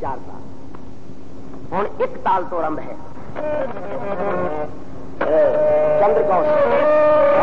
4 ताल। हुण एक ताल तो आरंभ है।